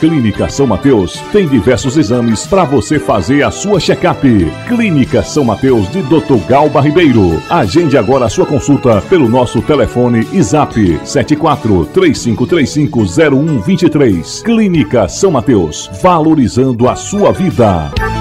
Clínica São Mateus tem diversos exames para você fazer a sua check-up. Clínica São Mateus de Dr. Galba Ribeiro. Agende agora a sua consulta pelo nosso telefone e zap 74-3535-0123. Clínica São Mateus, valorizando a sua vida.